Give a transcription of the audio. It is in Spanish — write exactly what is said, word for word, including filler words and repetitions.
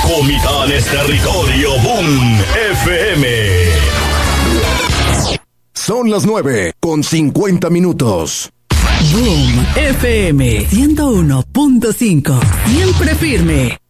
Comitán es territorio Boom F M. Son las nueve con cincuenta minutos. Boom F M ciento uno punto cinco. Siempre firme.